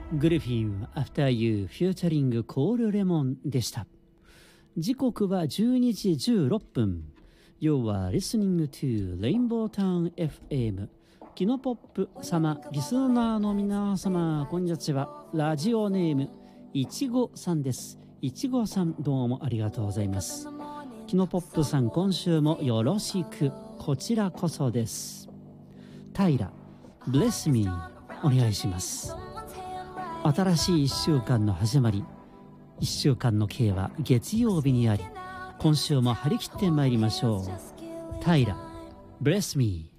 グリフィン After You フューチャリングコールレモンでした。時刻は12時16分。要は Listening to Rainbow Town FM キノポップ様、リスナーの皆様、こんにちは。ラジオネームいちごさんです。いちごさん、どうもありがとうございます。キノポップさん、今週もよろしく。こちらこそです。平 Bless me お願いします。新しい1週間の始まり、1週間の計は月曜日にあり、今週も張り切ってまいりましょう。平 Bless me